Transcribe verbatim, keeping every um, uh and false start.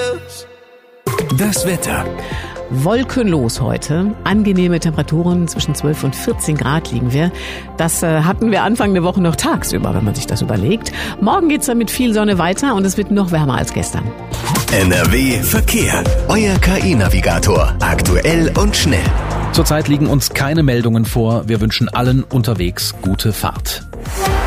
Das Wetter. Wolkenlos heute. Angenehme Temperaturen zwischen zwölf und vierzehn Grad liegen wir. Das äh, hatten wir Anfang der Woche noch tagsüber, wenn man sich das überlegt. Morgen geht's dann mit viel Sonne weiter und es wird noch wärmer als gestern. N R W Verkehr. Euer K I-Navigator. Aktuell und schnell. Zurzeit liegen uns keine Meldungen vor. Wir wünschen allen unterwegs gute Fahrt.